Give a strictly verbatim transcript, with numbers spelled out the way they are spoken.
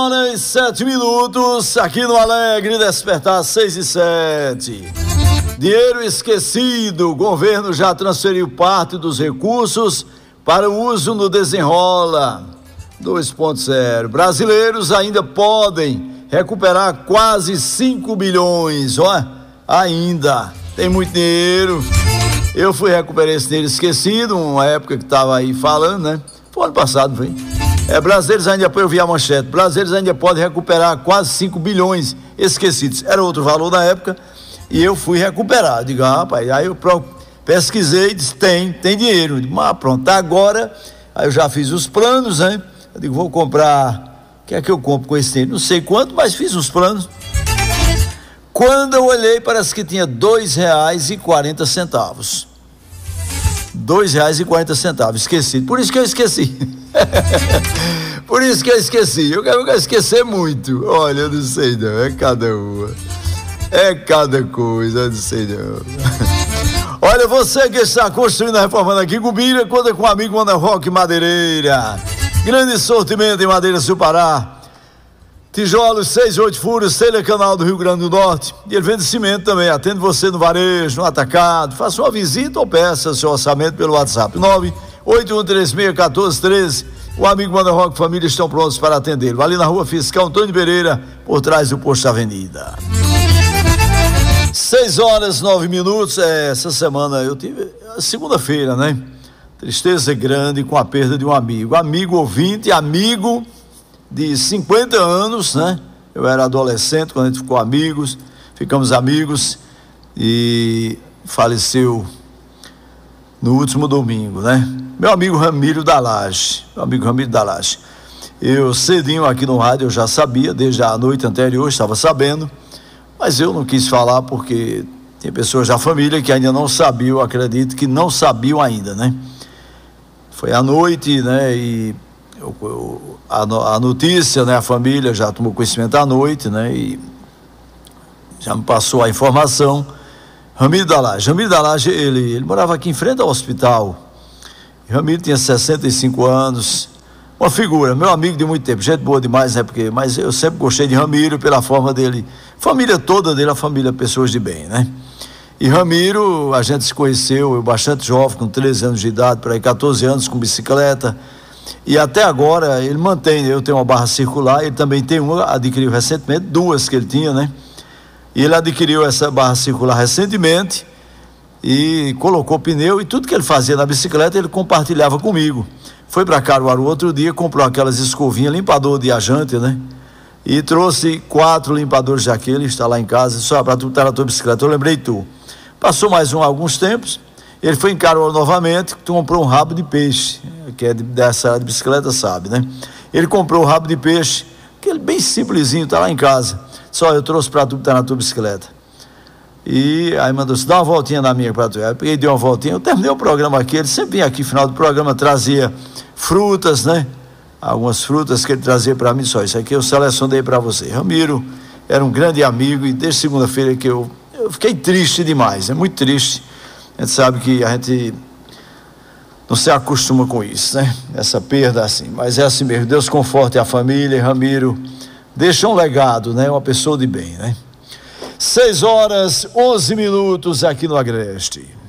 Horas sete minutos, aqui no Alegre Despertar, seis e sete. Dinheiro esquecido, o governo já transferiu parte dos recursos para o uso no Desenrola dois ponto zero. Brasileiros ainda podem recuperar quase cinco bilhões, ó, ainda tem muito dinheiro. Eu fui recuperar esse dinheiro esquecido, uma época que estava aí falando, né? Foi ano passado, foi. É, brasileiros ainda, eu vi a manchete, brasileiros ainda podem recuperar quase cinco bilhões esquecidos. Era outro valor na época e eu fui recuperar. Digo, ah, rapaz, aí eu pesquisei, disse, tem, tem dinheiro. Digo, mas pronto, agora, aí eu já fiz os planos, né? Eu digo, vou comprar, o que é que eu compro com esse dinheiro? Não sei quanto, mas fiz os planos. Quando eu olhei, parece que tinha dois reais e quarenta centavos. Dois reais e quarenta centavos, esqueci. Por isso que eu esqueci. Por isso que eu esqueci. Eu quero esquecer muito. Olha, eu não sei não. É cada uma. É cada coisa, eu não sei não. Olha, você que está construindo, reformando aqui, Gubira, conta com o amigo Ana Roque Madeireira. Grande sortimento em madeiras do Pará. Tijolos, seis, oito furos, telha canal do Rio Grande do Norte. E ele vende cimento também, atende você no varejo, no atacado. Faça uma visita ou peça seu orçamento pelo WhatsApp nove oito um três seis um quatro um três. O amigo Manda Rock Família estão prontos para atendê-lo. Ali na Rua Fiscal Antônio Pereira, por trás do posto da Avenida. Seis horas, nove minutos. É, essa semana eu tive, segunda-feira, né? Tristeza grande com a perda de um amigo. Amigo ouvinte, amigo de cinquenta anos, né? Eu era adolescente quando a gente ficou amigos, ficamos amigos e faleceu no último domingo, né? Meu amigo Ramiro da Laje, meu amigo Ramiro da Laje. Eu cedinho aqui no rádio, eu já sabia, desde a noite anterior, estava sabendo, mas eu não quis falar porque tem pessoas da família que ainda não sabiam, eu acredito que não sabiam ainda, né? Foi à noite, né? E eu, eu, a, a notícia, né? A família já tomou conhecimento à noite, né? E já me passou a informação. Ramiro da Laje, Ramiro da Laje, ele, ele morava aqui em frente ao hospital. Ramiro tinha sessenta e cinco anos, uma figura, meu amigo de muito tempo, gente boa demais, né? Porque, mas eu sempre gostei de Ramiro pela forma dele, família toda dele, a família, pessoas de bem, né? E Ramiro, a gente se conheceu, eu bastante jovem, com treze anos de idade, por aí quatorze anos, com bicicleta, e até agora ele mantém, eu tenho uma barra circular, ele também tem uma, adquiriu recentemente, duas que ele tinha, né? E ele adquiriu essa barra circular recentemente e colocou pneu e tudo que ele fazia na bicicleta ele compartilhava comigo. Foi para Caruaru outro dia, comprou aquelas escovinhas, limpador de ajante, né? E trouxe quatro limpadores daquele, está lá em casa, só para tu estar na tua bicicleta. Eu lembrei tu. Passou mais um, alguns tempos, ele foi em Caruaru novamente, comprou um rabo de peixe, que é de, dessa de bicicleta, sabe, né? Ele comprou o rabo de peixe, aquele bem simplesinho, está lá em casa. Só eu trouxe para tu estar na tua bicicleta. E aí mandou assim, dá uma voltinha na minha para tu. Aí eu peguei, dei uma voltinha, eu terminei o programa aqui, ele sempre vinha aqui, no final do programa, trazia frutas, né? Algumas frutas que ele trazia para mim, só isso aqui eu selecionei para você. Ramiro era um grande amigo e desde segunda-feira que eu, eu fiquei triste demais, é muito triste. A gente sabe que a gente não se acostuma com isso, né? Essa perda assim, mas é assim mesmo. Deus conforte a família. Ramiro deixa um legado, né? Uma pessoa de bem, né? Seis horas, onze minutos aqui no Agreste.